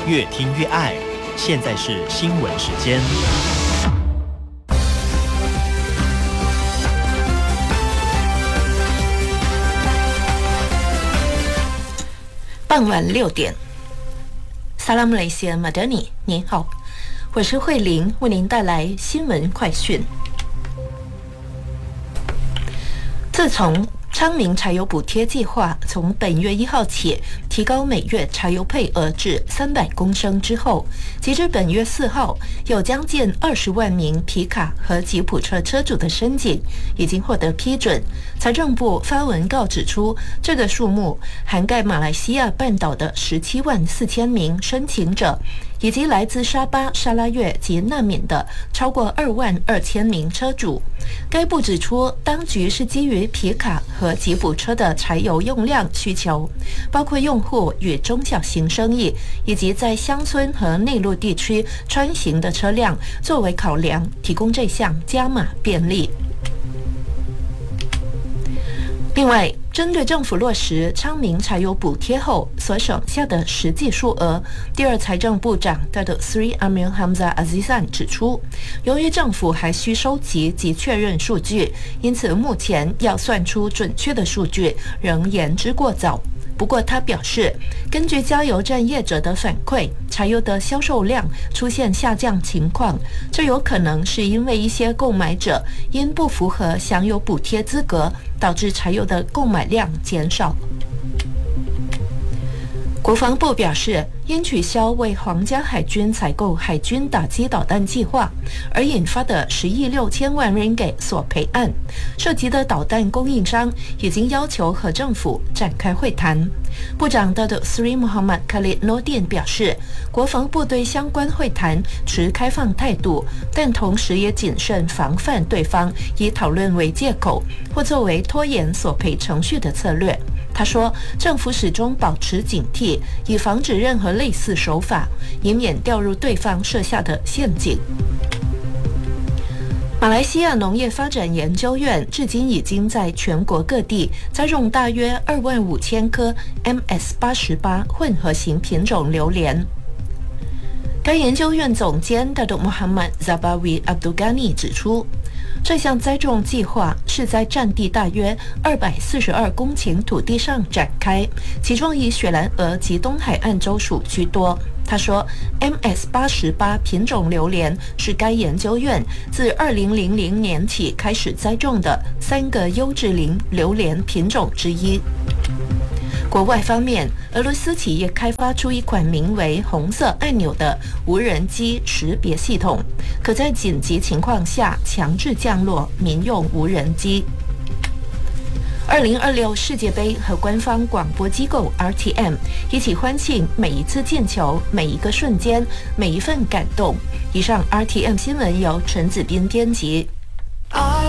越听越爱。现在是新闻时间。 傍晚6点，萨拉姆雷西马德尼，您好，我是慧玲，为您带来新闻快讯。自从昌明柴油补贴计划从本月1号起提高每月柴油配额至300公升之后，截至本月4号，有将近20万名皮卡和吉普车车主的申请已经获得批准。财政部发文告指出，这个数目涵盖马来西亚半岛的17万4千名申请者，以及来自沙巴、沙拉越及难缅的超过2万2千名车主。该部指出，当局是基于皮卡和吉普车的柴油用量需求，包括用户与中小型生意以及在乡村和内陆地区穿行的车辆作为考量，提供这项加码便利。另外，针对政府落实昌明柴油补贴后所省下的实际数额，第二财政部长 Datuk Seri Amir Hamzah Azizan 指出，由于政府还需收集及确认数据，因此目前要算出准确的数据仍言之过早。不过他表示，根据加油站业者的反馈，柴油的销售量出现下降情况，这有可能是因为一些购买者因不符合享有补贴资格，导致柴油的购买量减少。国防部表示，因取消为皇家海军采购海军打击导弹计划而引发的10亿6千万ringgit索赔案，涉及的导弹供应商已经要求和政府展开会谈。部长 Datuk Seri Muhammad Khalid Nordin 表示，国防部对相关会谈持开放态度，但同时也谨慎防范对方以讨论为借口或作为拖延索赔程序的策略。他说，政府始终保持警惕，以防止任何类似手法，以免掉入对方设下的陷阱。马来西亚农业发展研究院至今已经在全国各地栽种大约2万5千棵 MS88 混合型品种榴莲。该研究院总监 Datuk Muhammad Zabawi Abdul Ghani 指出，这项栽种计划是在占地大约242公顷土地上展开，其中以雪兰莪及东海岸州属居多。他说 ，MS88 品种榴莲是该研究院自2000年起开始栽种的3个优质榴莲品种之一。国外方面，俄罗斯企业开发出一款名为“红色按钮”的无人机识别系统，可在紧急情况下强制降落民用无人机。2026世界杯和官方广播机构 RTM 一起欢庆每一次进球、每一个瞬间、每一份感动。以上 RTM 新闻由陈子斌编辑。